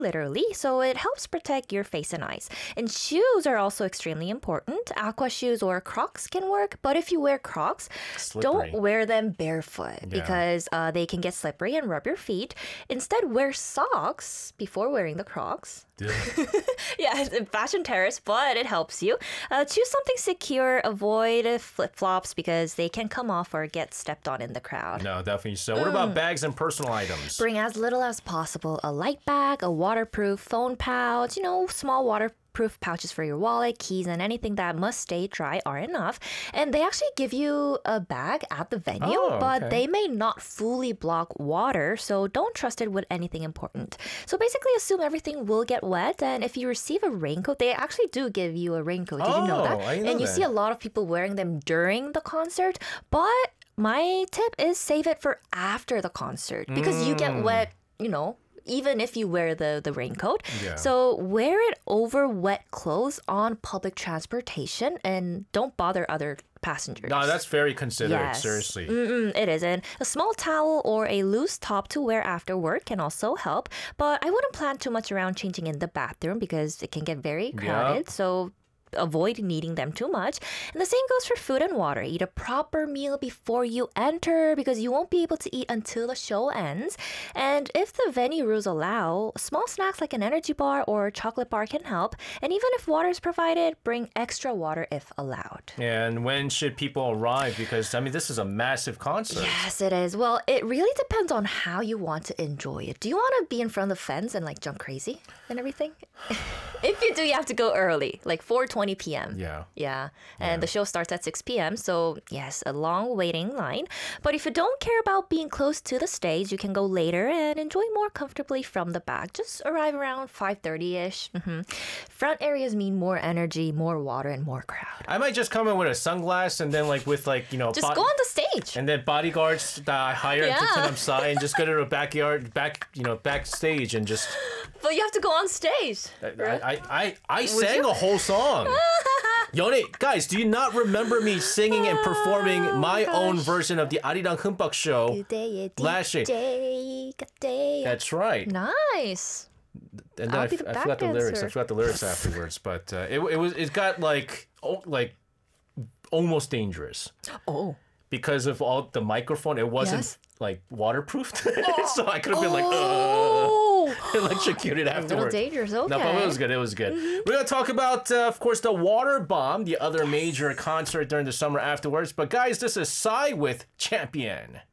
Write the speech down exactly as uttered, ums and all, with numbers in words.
literally, so it helps protect your face and eyes. And shoes are also extremely important. Aqua shoes or Crocs can work, but if you wear Crocs, Slippery. don't wear them barefoot Yeah. because uh, they can get slippery and rub your feet. Instead, wear socks before wearing the Crocs. Yeah, it's fashion terrorist, but it helps you. Uh, choose something secure. Avoid flip flops because they can come off or get stepped on in the crowd. No, definitely so. What about bags and personal items? Bring as little as possible a light bag, a waterproof phone pouch, you know, small waterproof pouches for your wallet, keys, and anything that must stay dry are enough. And they actually give you a bag at the venue, Oh, but okay. they may not fully block water, so don't trust it with anything important. So basically assume everything will get wet, and if you receive a raincoat, they actually do give you a raincoat. Did you know Oh, that? I didn't know and you that. see a lot of people wearing them during the concert, but my tip is save it for after the concert because you Mm. get wet, you know, even if you wear the, the raincoat. Yeah. So wear it over wet clothes on public transportation and don't bother other passengers. No, that's very considerate, Yes. seriously. Mm-mm, it isn't. A small towel or a loose top to wear after work can also help, but I wouldn't plan too much around changing in the bathroom because it can get very crowded. So avoid needing them too much. And the same goes for food and water. Eat a proper meal before you enter because you won't be able to eat until the show ends. And if the venue rules allow, small snacks like an energy bar or chocolate bar can help. And even if water is provided, bring extra water if allowed. And when should people arrive? Because, I mean, this is a massive concert. Yes, it is. Well, it really depends on how you want to enjoy it. Do you want to be in front of the fence and like jump crazy and everything? If you do, you have to go early, like four twenty p.m. Yeah. Yeah. And Yeah. the show starts at six p.m. So, yes, a long waiting line. But if you don't care about being close to the stage, you can go later and enjoy more comfortably from the back. Just arrive around five thirty-ish. Mm-hmm. Front areas mean more energy, more water, and more crowd. I might just come in with a sunglass and then, like, with, like, you know, Just bo- go on the stage. and then bodyguards that I hire to Yeah. sit on side and just go to the backyard, back, you know, backstage and just. But you have to go on stage. I I I, I sang a whole song. Yone, guys, do you not remember me singing and performing my own version of the Arirang Humpak show? 그대의 Last year. 디제이 그대. That's right. Nice. And then I'll I, be f- the I back forgot the lyrics. I dancer. forgot the lyrics afterwards, but uh, it it was it got like oh, like almost dangerous Oh. because of all the microphone. It wasn't Yes. like waterproofed, so I could have been like Oh. uh, electrocuted A little afterwards. dangerous. Okay. No, but it was good. It was good. We're gonna talk about, uh, of course, the Water Bomb, the other major concert during the summer afterwards. But guys, this is Psy with Champion.